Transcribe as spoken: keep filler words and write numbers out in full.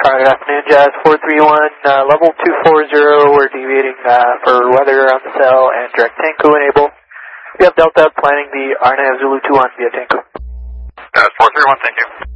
Alright, good afternoon, Jazz four three one, uh, level two four zero, we're deviating uh, for weather on the cell and direct Tanku enable. We have Delta planning the R nine Zulu two one via Tanku. Jazz four three one, thank you.